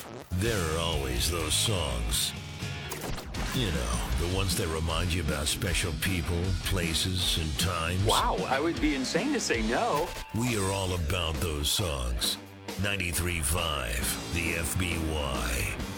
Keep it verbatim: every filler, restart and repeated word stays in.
There are always those songs. You know, the ones that remind you about special people, places, and times. Wow, I would be insane to say no. We are all about those songs. ninety-three point five, the F B Y.